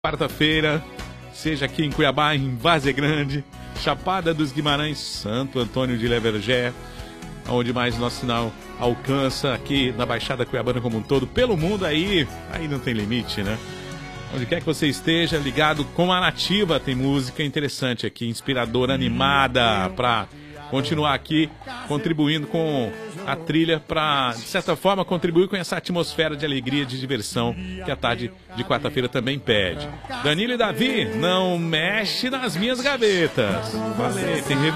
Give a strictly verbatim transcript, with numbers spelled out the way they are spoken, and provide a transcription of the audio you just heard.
Quarta-feira, seja aqui em Cuiabá, em Várzea Grande, Chapada dos Guimarães, Santo Antônio de Levergé, onde mais nosso sinal alcança aqui na Baixada Cuiabana como um todo, pelo mundo aí, aí não tem limite, né? Onde quer que você esteja, ligado com a Nativa, tem música interessante aqui, inspiradora, animada, para continuar aqui contribuindo com a trilha para, de certa forma, contribuir com essa atmosfera de alegria, de diversão que a tarde de quarta-feira também pede. Danilo e Davi, não mexe nas minhas gavetas. Falei, tem